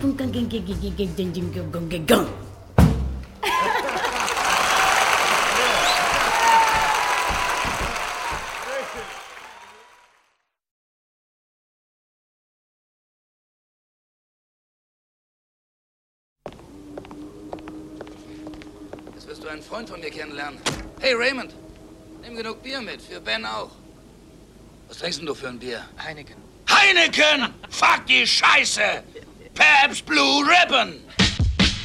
Jetzt wirst du einen Freund von mir kennenlernen. Hey, Raymond, nimm genug Bier mit, für Ben auch. Was trinkst denn du für ein Bier? Heineken. Heineken! Fuck die Scheiße! Pabst Blue Ribbon!